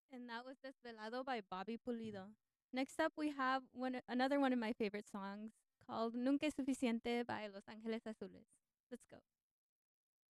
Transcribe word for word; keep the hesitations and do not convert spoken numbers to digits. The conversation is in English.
And that was Desvelado by Bobby Pulido. Next up, we have one another one of my favorite songs called Nunca es Suficiente by Los Angeles Azules. Let's go.